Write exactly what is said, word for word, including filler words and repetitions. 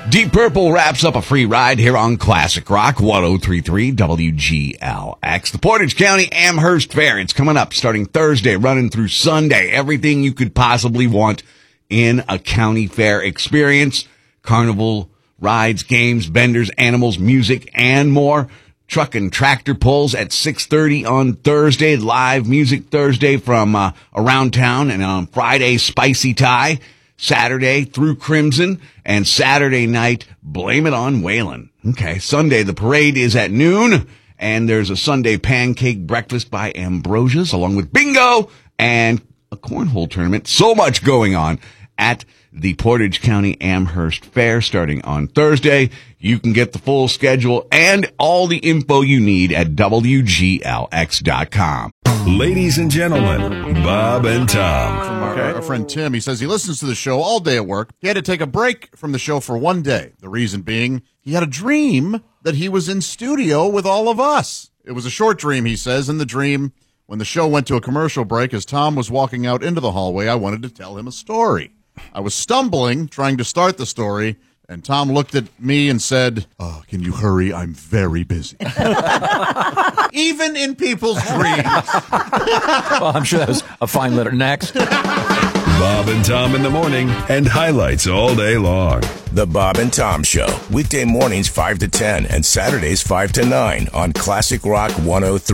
Deep Purple wraps up a free ride here on Classic Rock one oh three point three W G L X. The Portage County Amherst Fair. It's coming up starting Thursday, running through Sunday. Everything you could possibly want in a county fair experience. Carnival, rides, games, vendors, animals, music, and more. Truck and tractor pulls at six thirty on Thursday. Live music Thursday from uh, around town. And on Friday, Spicy Tie. Saturday through Crimson, and Saturday night, Blame It on Waylon. Okay, Sunday, the parade is at noon, and there's a Sunday pancake breakfast by Ambrosia's, along with bingo and a cornhole tournament. So much going on at the Portage County Amherst Fair starting on Thursday. You can get the full schedule and all the info you need at W G L X dot com. Ladies and gentlemen, Bob and Tom. From our, our friend Tim, he says he listens to the show all day at work. He had to take a break from the show for one day. The reason being, he had a dream that he was in studio with all of us. It was a short dream, he says. In the dream, when the show went to a commercial break, as Tom was walking out into the hallway, I wanted to tell him a story. I was stumbling, trying to start the story, and Tom looked at me and said, "Oh, can you hurry? I'm very busy." Even in people's dreams. Well, I'm sure that was a fine letter. Next. Bob and Tom in the morning and highlights all day long. The Bob and Tom Show, weekday mornings five to ten and Saturdays five to nine on Classic Rock one oh three.